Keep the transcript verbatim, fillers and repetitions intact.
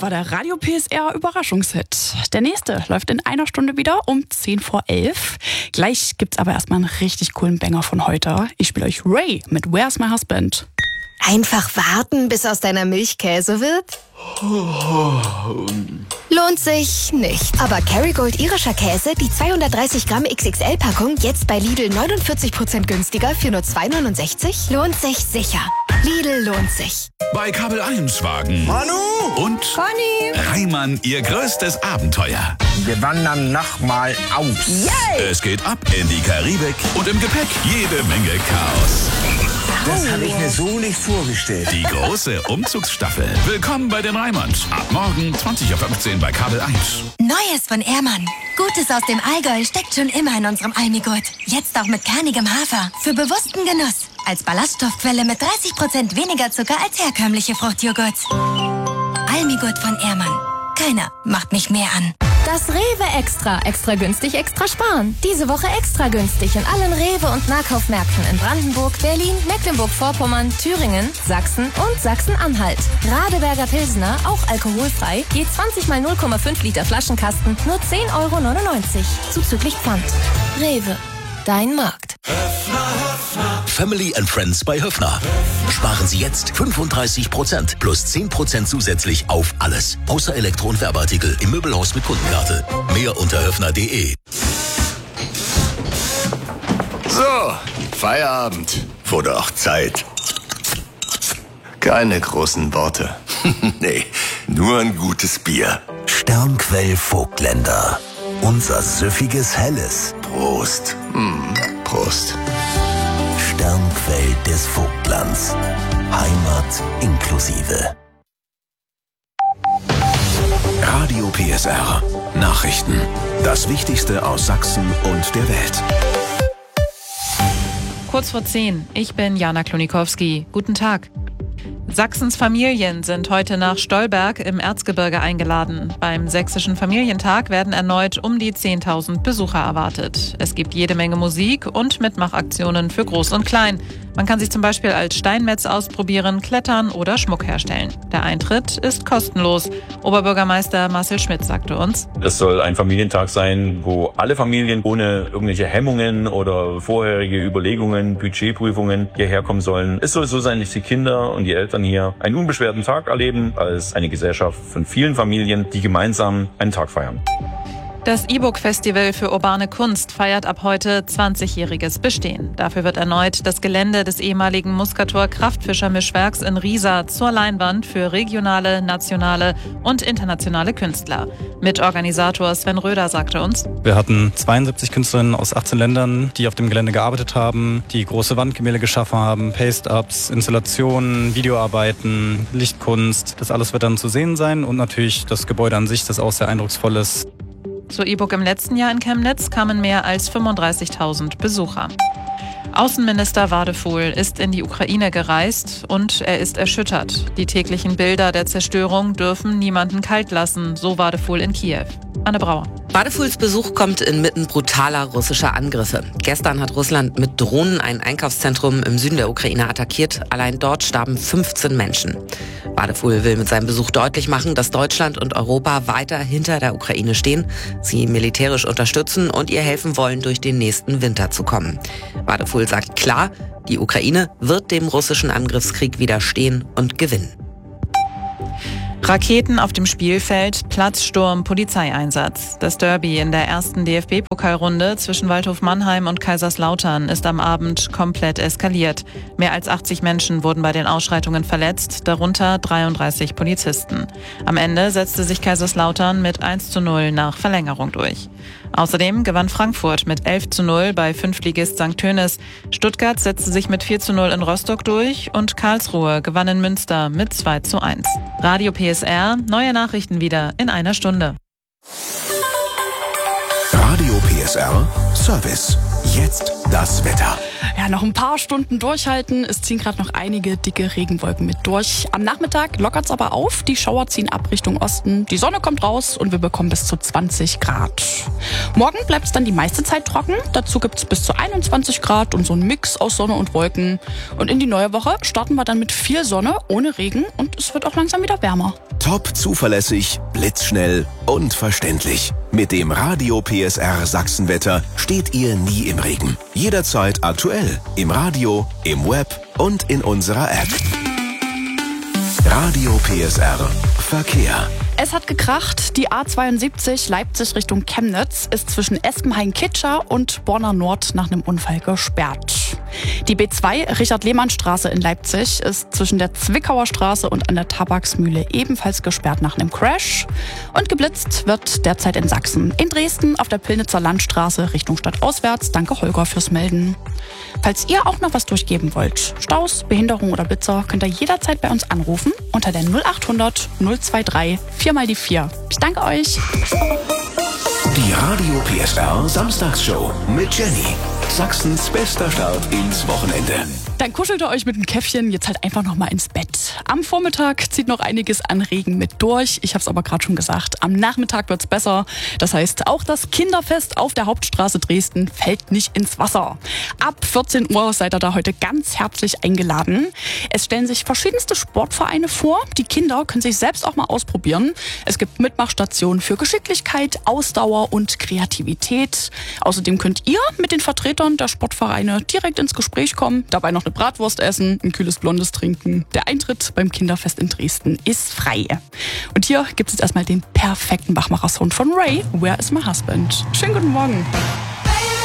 war der Radio P S R Überraschungshit. Der nächste läuft in einer Stunde wieder um zehn vor elf. Gleich gibt's aber erstmal einen richtig coolen Banger von heute. Ich spiele euch Ray mit Where's My Husband. Einfach warten, bis aus deiner Milch Käse wird? Lohnt sich nicht. Aber Kerrygold irischer Käse, die zweihundertdreißig Gramm X X L-Packung, jetzt bei Lidl neunundvierzig Prozent günstiger für nur zwei neunundsechzig, lohnt sich sicher. Lidl lohnt sich. Bei Kabel eins Wagen Manu und Conny, Reimann ihr größtes Abenteuer. wir wandern nochmal aus. yay! Es geht ab in die Karibik und im Gepäck jede Menge Chaos. Das habe ich mir so nicht vorgestellt. Die große Umzugsstaffel. Willkommen bei den Reimanns. Ab morgen zwanzig Uhr fünfzehn bei Kabel eins. Neues von Ehrmann. Gutes aus dem Allgäu steckt schon immer in unserem Almigurt. Jetzt auch mit kernigem Hafer. Für bewussten Genuss. Als Ballaststoffquelle mit dreißig Prozent weniger Zucker als herkömmliche Fruchtjoghurts. Almigurt von Ehrmann. Keiner macht mich mehr an. Das Rewe Extra. Extra günstig, extra sparen. Diese Woche extra günstig in allen Rewe- und Nahkaufmärkten in Brandenburg, Berlin, Mecklenburg-Vorpommern, Thüringen, Sachsen und Sachsen-Anhalt. Radeberger Pilsner, auch alkoholfrei, je zwanzig mal null Komma fünf Liter Flaschenkasten, nur zehn Euro neunundneunzig. Zuzüglich Pfand. Rewe. Dein Markt. Family and Friends bei Höffner. Sparen Sie jetzt fünfunddreißig Prozent plus zehn Prozent zusätzlich auf alles. Außer Elektro- und Werbeartikel im Möbelhaus mit Kundenkarte. Mehr unter höffner punkt de. So, Feierabend. Wurde auch Zeit. Keine großen Worte. Nee, nur ein gutes Bier. Sternquell Vogtländer. Unser süffiges Helles. Prost. Mm, Prost. Sternquell des Vogtlands. Heimat inklusive. Radio P S R. Nachrichten. Das Wichtigste aus Sachsen und der Welt. Kurz vor zehn. Ich bin Jana Klonikowski. Guten Tag. Sachsens Familien sind heute nach Stolberg im Erzgebirge eingeladen. Beim Sächsischen Familientag werden erneut um die zehntausend Besucher erwartet. Es gibt jede Menge Musik und Mitmachaktionen für Groß und Klein. Man kann sich zum Beispiel als Steinmetz ausprobieren, klettern oder Schmuck herstellen. Der Eintritt ist kostenlos. Oberbürgermeister Marcel Schmidt sagte uns: Es soll ein Familientag sein, wo alle Familien ohne irgendwelche Hemmungen oder vorherige Überlegungen, Budgetprüfungen hierher kommen sollen. Es soll so sein, dass die Kinder und die Eltern hier einen unbeschwerten Tag erleben, als eine Gesellschaft von vielen Familien, die gemeinsam einen Tag feiern. Das E-Book-Festival für urbane Kunst feiert ab heute zwanzigjähriges Bestehen. Dafür wird erneut das Gelände des ehemaligen Muskator Kraftfischer-Mischwerks in Riesa zur Leinwand für regionale, nationale und internationale Künstler. Mitorganisator Sven Röder sagte uns: Wir hatten zweiundsiebzig Künstlerinnen aus achtzehn Ländern, die auf dem Gelände gearbeitet haben, die große Wandgemälde geschaffen haben, Paste-Ups, Installationen, Videoarbeiten, Lichtkunst. Das alles wird dann zu sehen sein und natürlich das Gebäude an sich, das auch sehr eindrucksvoll ist. Zur E-Book im letzten Jahr in Chemnitz kamen mehr als fünfunddreißigtausend Besucher. Außenminister Wadefuhl ist in die Ukraine gereist und er ist erschüttert. Die täglichen Bilder der Zerstörung dürfen niemanden kalt lassen, so Wadefuhl in Kiew. Anne Brauer. Wadefuhls Besuch kommt inmitten brutaler russischer Angriffe. Gestern hat Russland mit Drohnen ein Einkaufszentrum im Süden der Ukraine attackiert. Allein dort starben fünfzehn Menschen. Wadefuhl will mit seinem Besuch deutlich machen, dass Deutschland und Europa weiter hinter der Ukraine stehen, sie militärisch unterstützen und ihr helfen wollen, durch den nächsten Winter zu kommen. Wadefuhl sagt klar, die Ukraine wird dem russischen Angriffskrieg widerstehen und gewinnen. Raketen auf dem Spielfeld, Platzsturm, Polizeieinsatz. Das Derby in der ersten D F B-Pokalrunde zwischen Waldhof Mannheim und Kaiserslautern ist am Abend komplett eskaliert. Mehr als achtzig Menschen wurden bei den Ausschreitungen verletzt, darunter dreiunddreißig Polizisten. Am Ende setzte sich Kaiserslautern mit eins zu null nach Verlängerung durch. Außerdem gewann Frankfurt mit elf zu null bei Fünftligist Sankt Tönis. Stuttgart setzte sich mit vier zu null in Rostock durch und Karlsruhe gewann in Münster mit zwei zu eins. Radio P S R, neue Nachrichten wieder in einer Stunde. Radio P S R Service. Jetzt das Wetter. Ja, noch ein paar Stunden durchhalten. Es ziehen gerade noch einige dicke Regenwolken mit durch. Am Nachmittag lockert's aber auf. Die Schauer ziehen ab Richtung Osten. Die Sonne kommt raus und wir bekommen bis zu zwanzig Grad. Morgen bleibt's dann die meiste Zeit trocken. Dazu gibt's bis zu einundzwanzig Grad und so ein Mix aus Sonne und Wolken. Und in die neue Woche starten wir dann mit viel Sonne, ohne Regen und es wird auch langsam wieder wärmer. Top zuverlässig, blitzschnell und verständlich. Mit dem Radio P S R Sachsenwetter steht ihr nie im Regen. Jederzeit aktuell. Im Radio, im Web und in unserer App. Radio P S R Verkehr. Es hat gekracht. Die A zweiundsiebzig Leipzig Richtung Chemnitz ist zwischen Espenhain-Kitscher und Borna Nord nach einem Unfall gesperrt. Die B zwei Richard-Lehmann-Straße in Leipzig ist zwischen der Zwickauer Straße und an der Tabaksmühle ebenfalls gesperrt nach einem Crash. Und geblitzt wird derzeit in Sachsen. In Dresden auf der Pillnitzer Landstraße Richtung Stadtauswärts. Danke Holger fürs Melden. Falls ihr auch noch was durchgeben wollt, Staus, Behinderung oder Blitzer, könnt ihr jederzeit bei uns anrufen unter der null achthundert null dreiundzwanzig vier mal die vier. Ich danke euch. Die Radio P S R Samstagsshow mit Jenny. Sachsens bester Start ins Wochenende. Dann kuschelt ihr euch mit dem Käffchen jetzt halt einfach noch mal ins Bett. Am Vormittag zieht noch einiges an Regen mit durch. Ich habe es aber gerade schon gesagt, am Nachmittag wird's besser. Das heißt, auch das Kinderfest auf der Hauptstraße Dresden fällt nicht ins Wasser. Ab vierzehn Uhr seid ihr da heute ganz herzlich eingeladen. Es stellen sich verschiedenste Sportvereine vor. Die Kinder können sich selbst auch mal ausprobieren. Es gibt Mitmachstationen für Geschicklichkeit, Ausdauer und Kreativität. Außerdem könnt ihr mit den Vertretern der Sportvereine direkt ins Gespräch kommen, dabei noch eine Bratwurst essen, ein kühles Blondes trinken. Der Eintritt beim Kinderfest in Dresden ist frei. Und hier gibt es jetzt erstmal den perfekten Wachmacher-Sound von Ray, Where is my husband? Schönen guten Morgen.